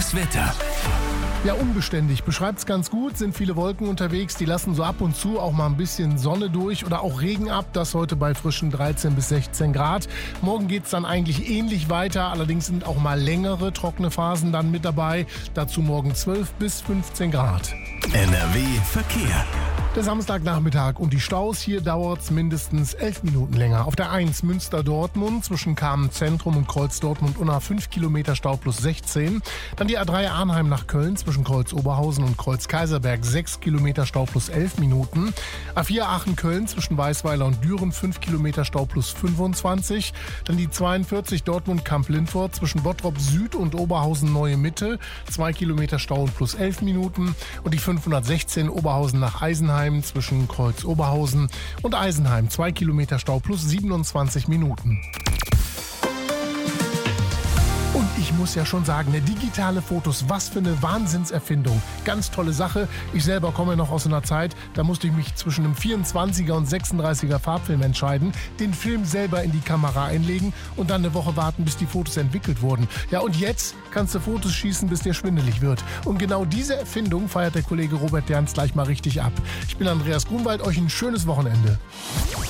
Das Wetter. Ja, unbeständig. Beschreibt's ganz gut. Sind viele Wolken unterwegs. Die lassen so ab und zu auch mal ein bisschen Sonne durch oder auch Regen ab. Das heute bei frischen 13 bis 16 Grad. Morgen geht's dann eigentlich ähnlich weiter. Allerdings sind auch mal längere trockene Phasen dann mit dabei. Dazu morgen 12 bis 15 Grad. NRW Verkehr. Der Samstagnachmittag und die Staus, hier dauert's mindestens 11 Minuten länger. Auf der 1 Münster-Dortmund zwischen Kamen-Zentrum und Kreuz-Dortmund-Unna 5 Kilometer Stau plus 16. Dann die A3 Arnheim nach Köln zwischen Kreuz-Oberhausen und Kreuz-Kaiserberg 6 Kilometer Stau plus 11 Minuten. A4 Aachen-Köln zwischen Weißweiler und Düren 5 Kilometer Stau plus 25. Dann die 42 Dortmund-Kamp-Lindfort zwischen Bottrop Süd und Oberhausen Neue Mitte 2 Kilometer Stau und plus 11 Minuten. Und die 516 Oberhausen nach Eisenheim zwischen Kreuz-Oberhausen und Eisenheim 2 Kilometer Stau plus 27 Minuten. Und ich muss ja schon sagen, digitale Fotos, was für eine Wahnsinnserfindung. Ganz tolle Sache. Ich selber komme noch aus einer Zeit, da musste ich mich zwischen einem 24er und 36er Farbfilm entscheiden, den Film selber in die Kamera einlegen und dann eine Woche warten, bis die Fotos entwickelt wurden. Ja, und jetzt kannst du Fotos schießen, bis dir schwindelig wird. Und genau diese Erfindung feiert der Kollege Robert Derns gleich mal richtig ab. Ich bin Andreas Grunwald, euch ein schönes Wochenende.